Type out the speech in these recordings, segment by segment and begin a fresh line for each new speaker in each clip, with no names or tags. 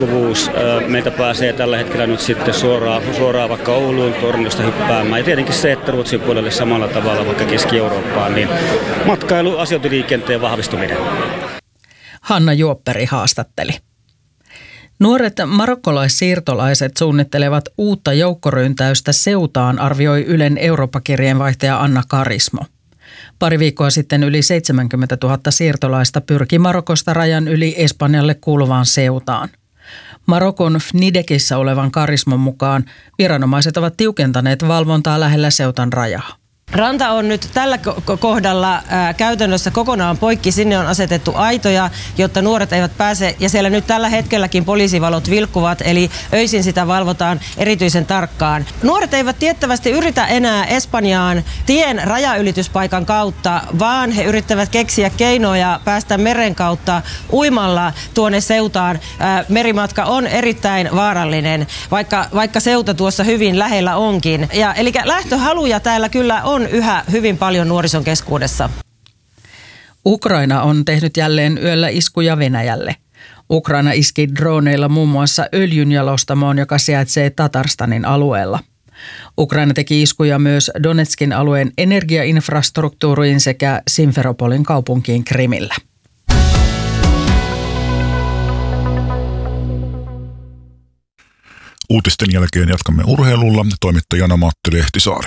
Meiltä pääsee tällä hetkellä nyt sitten suoraan vaikka Ouluun Torniosta hyppäämään. Ja tietenkin se, että Ruotsin puolelle samalla tavalla vaikka Keski-Eurooppaan, niin matkailu, asiointiliikenteen vahvistuminen.
Hanna Juopperi haastatteli. Nuoret marokkolaissiirtolaiset suunnittelevat uutta joukkoryntäystä Ceutaan, arvioi Ylen Eurooppa-kirjeenvaihtaja Anna Karismo. Pari viikkoa sitten yli 70 000 siirtolaista pyrki Marokosta rajan yli Espanjalle kuuluvaan Ceutaan. Marokon FNIDEKissä olevan Karismon mukaan viranomaiset ovat tiukentaneet valvontaa lähellä Ceutan rajaa.
Ranta on nyt tällä kohdalla käytännössä kokonaan poikki. Sinne on asetettu aitoja, jotta nuoret eivät pääse. Ja siellä nyt tällä hetkelläkin poliisivalot vilkkuvat, eli öisin sitä valvotaan erityisen tarkkaan. Nuoret eivät tiettävästi yritä enää Espanjaan tien rajanylityspaikan kautta, vaan he yrittävät keksiä keinoja päästä meren kautta uimalla tuonne Ceutaan. Merimatka on erittäin vaarallinen, vaikka Ceuta tuossa hyvin lähellä onkin. Eli lähtöhaluja täällä kyllä on yhä hyvin paljon nuorison keskuudessa.
Ukraina on tehnyt jälleen yöllä iskuja Venäjälle. Ukraina iski droneilla muun muassa öljynjalostamoon, joka sijaitsee Tatarstanin alueella. Ukraina teki iskuja myös Donetskin alueen energiainfrastruktuuriin sekä Simferopolin kaupunkiin Krimillä.
Uutisten jälkeen jatkamme urheilulla. Toimittajana Matti Lehtisaari.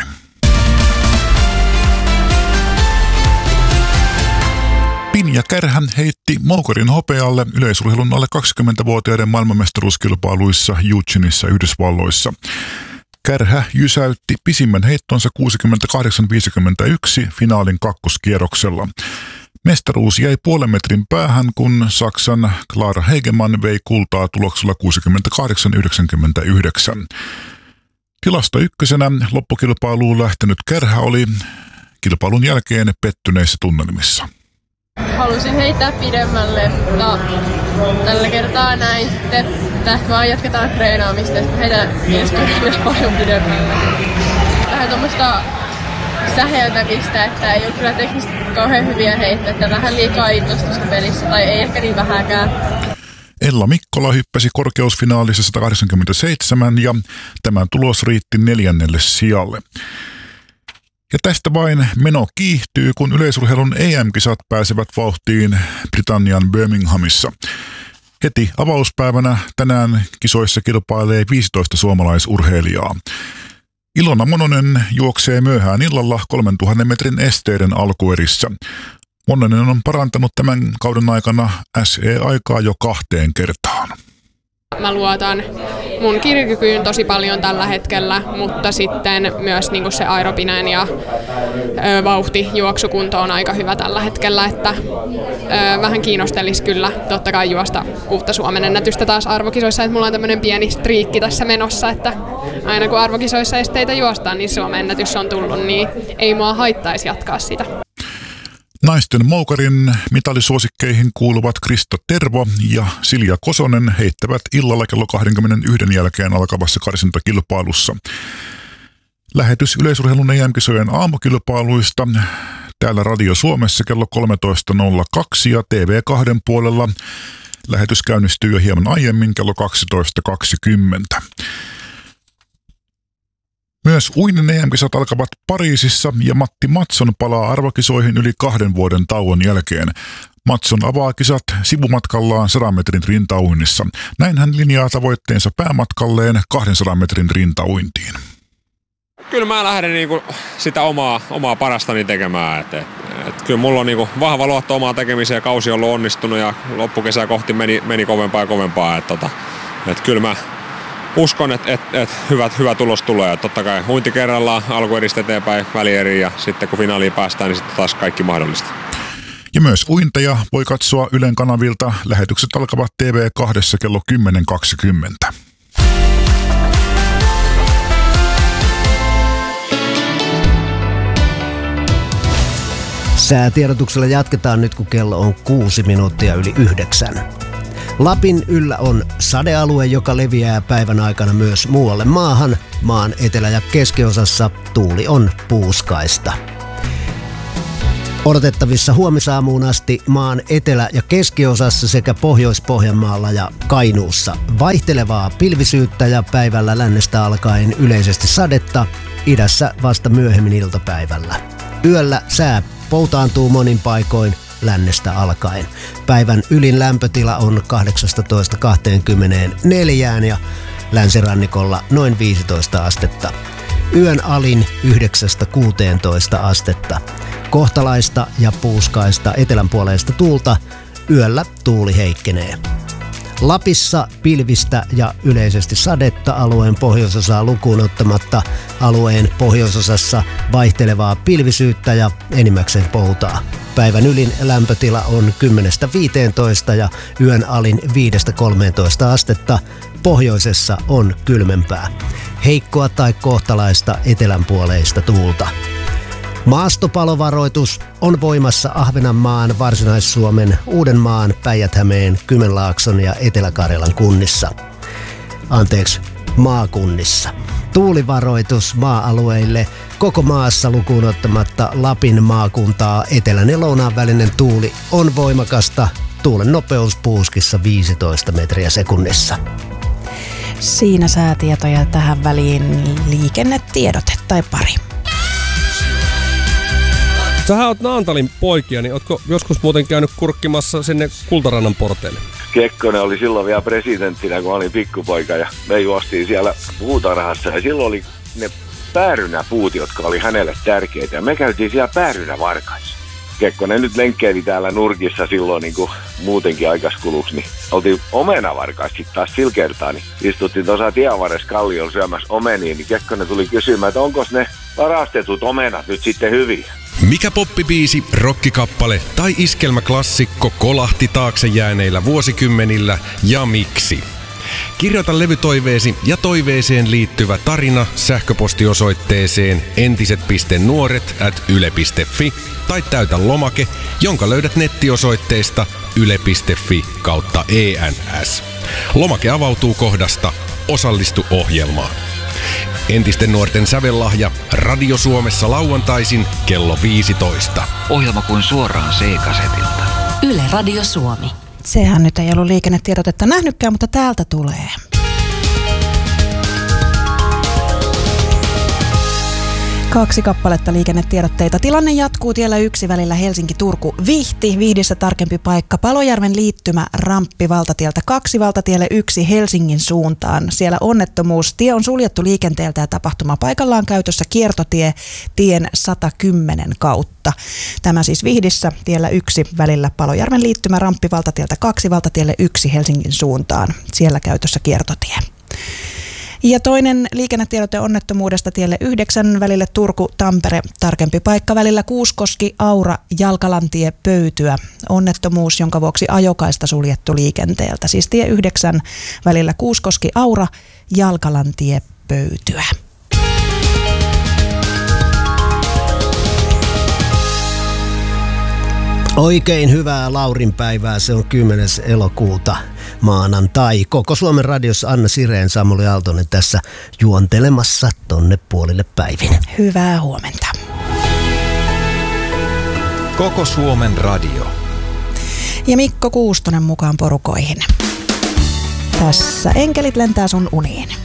Pinja Kärhä heitti Moukarin hopealle yleisurheilun alle 20-vuotiaiden maailmanmestaruuskilpailuissa Eugenissä Yhdysvalloissa. Kärhä jysäytti pisimmän heittonsa 68,51 finaalin kakkoskierroksella. Mestaruus jäi puolen metrin päähän, kun Saksan Clara Hegemann vei kultaa tuloksella 68,99. Tilasta ykkösenä loppukilpailuun lähtenyt Kärhä oli kilpailun jälkeen pettyneissä tunnelmissa.
Halusin heittää pidemmälle, mutta tällä kertaa näin sitten. Tästä vaan jatketaan treenaamista, että heitän ensi kerralla paljon pidemmälle. Vähän tuommoista säheltämistä, että ei ole kyllä teknisesti kauhean hyviä heittää, että vähän liikaa innostusta pelissä, tai ei ehkä niin vähäkään.
Ella Mikkola hyppäsi korkeusfinaalissa 187 ja tämän tulos riitti 4. sijalle. Ja tästä vain meno kiihtyy, kun yleisurheilun EM-kisat pääsevät vauhtiin Britannian Birminghamissa. Heti avauspäivänä tänään kisoissa kilpailee 15 suomalaisurheilijaa. Ilona Mononen juoksee myöhään illalla 3000 metrin esteiden alkuerissä. Mononen on parantanut tämän kauden aikana SE-aikaa jo 2 kertaan.
Mä luotan mun kirjakykyyn tosi paljon tällä hetkellä, mutta sitten myös niin kuin se aerobinen ja vauhti juoksukunto on aika hyvä tällä hetkellä, että vähän kiinnostelisi kyllä totta kai juosta uutta Suomen ennätystä taas arvokisoissa, että mulla on tämmöinen pieni striikki tässä menossa, että aina kun arvokisoissa esteitä juostaan, niin Suomen ennätys on tullut, niin ei mua haittaisi jatkaa sitä.
Naisten Moukarin mitalisuosikkeihin kuuluvat Krista Tervo ja Silja Kosonen heittävät illalla kello 21 jälkeen alkavassa karsintakilpailussa. Lähetys yleisurheilun EM-kisojen aamukilpailuista täällä Radio Suomessa kello 13.02 ja TV2 puolella. Lähetys käynnistyy jo hieman aiemmin kello 12.20. Myös uinnin EM-kisat alkavat Pariisissa ja Matti Matson palaa arvokisoihin yli 2 vuoden tauon jälkeen. Matson avaa kisat sivumatkallaan 100 metrin rintauinnissa. Näin hän linjaa tavoitteensa päämatkalleen 200 metrin rintauintiin.
Kyllä mä lähden sitä omaa parastani tekemään. Kyllä mulla on vahva luotto omaan tekemiseen ja kausi on ollut onnistunut ja loppukesää kohti meni kovempaa ja kovempaa. Kyllä mä uskon, että hyvä tulos tulee. Totta kai uinti kerrallaan, alkueristä eteenpäin, välieri ja sitten kun finaaliin päästään, niin sitten taas kaikki mahdollista.
Ja myös uinteja voi katsoa Ylen kanavilta. Lähetykset alkavat TV2 kello 10.20.
Säätiedotuksella jatketaan nyt, kun kello on 6 minuuttia yli 9. Lapin yllä on sadealue, joka leviää päivän aikana myös muualle maahan. Maan etelä- ja keskiosassa tuuli on puuskaista. Odotettavissa huomisaamuun asti maan etelä- ja keskiosassa sekä Pohjois-Pohjanmaalla ja Kainuussa. Vaihtelevaa pilvisyyttä ja päivällä lännestä alkaen yleisesti sadetta, idässä vasta myöhemmin iltapäivällä. Yöllä sää poutaantuu monin paikoin lännestä alkaen. Päivän ylin lämpötila on 18-24 ja länsirannikolla noin 15 astetta. Yön alin 9-16 astetta. Kohtalaista ja puuskaista etelänpuoleista tuulta, yöllä tuuli heikkenee. Lapissa pilvistä ja yleisesti sadetta alueen pohjoisosaa lukuun ottamatta, alueen pohjoisosassa vaihtelevaa pilvisyyttä ja enimmäkseen poutaa. Päivän ylin lämpötila on 10-15 ja yön alin 5-13 astetta. Pohjoisessa on kylmempää. Heikkoa tai kohtalaista etelänpuoleista tuulta. Maastopalovaroitus on voimassa Ahvenanmaan, Varsinais-Suomen, Uudenmaan, Päijät-Hämeen, Kymenlaakson ja Etelä-Karjalan maakunnissa. Tuulivaroitus maa-alueille koko maassa lukuun ottamatta Lapin maakuntaa etelän ja lounaan välinen tuuli on voimakasta. Tuulen nopeus puuskissa 15 metriä sekunnissa.
Siinä säätietoja tähän väliin liikennetiedote tai pari.
Sähän oot Naantalin poikia, niin ootko joskus muuten käynyt kurkkimassa sinne Kultarannan porteille?
Kekkonen oli silloin vielä presidenttinä, kun olin pikkupoika ja me juostiin siellä puutarhassa ja silloin oli ne päärynäpuut, jotka oli hänelle tärkeitä ja me käytiin siellä päärynävarkaissa. Kekkonen nyt lenkkeili täällä nurkissa silloin niin kuin muutenkin aikaskuluksi, niin oltiin omenavarkaissa sitten taas sillä kertaa, niin istuttiin tuossa tienvarressa kalliolla syömässä omeniin, niin Kekkonen tuli kysymään, että onko ne varastetut omenat nyt sitten hyviä.
Mikä poppibiisi, rockikappale tai iskelmäklassikko kolahti taakse jääneillä vuosikymmenillä ja miksi? Kirjoita levytoiveesi ja toiveeseen liittyvä tarina sähköpostiosoitteeseen entiset.nuoret@yle.fi tai täytä lomake, jonka löydät nettiosoitteesta yle.fi/ENS. Lomake avautuu kohdasta Osallistu ohjelmaan. Entisten nuorten sävellahja Radio Suomessa lauantaisin kello 15.
Ohjelma kuin suoraan C-kasetilta.
Yle Radio Suomi.
Sehän nyt ei ollut liikennetiedotetta nähnytkään, mutta täältä tulee. Kaksi kappaletta liikennetiedotteita. Tilanne jatkuu tiellä 1 välillä Helsinki-Turku-Vihti. Vihdissä tarkempi paikka. Palojärven liittymä ramppi valtatieltä 2 valtatielle 1 Helsingin suuntaan. Siellä onnettomuus. Tie on suljettu liikenteeltä ja tapahtuma on käytössä kiertotie tien 110 kautta. Tämä siis Vihdissä tiellä 1 välillä Palojärven liittymä ramppi valtatieltä 2 valtatielle 1 Helsingin suuntaan. Siellä käytössä kiertotie. Ja toinen liikennetiedote onnettomuudesta tielle 9 välille Turku-Tampere, tarkempi paikka välillä Kuuskoski-Aura, Jalkalantie, Pöytyä. Onnettomuus, jonka vuoksi ajokaista suljettu liikenteeltä. Siis tie 9 välillä Kuuskoski-Aura, Jalkalantie, Pöytyä.
Oikein hyvää Laurinpäivää, se on 10. elokuuta maanantai. Koko Suomen radiossa Anna Sireen, Samuli Aaltonen tässä juontelemassa tonne puolille päivin.
Hyvää huomenta.
Koko Suomen radio.
Ja Mikko Kuustonen mukaan porukoihin. Tässä enkelit lentää sun uniin.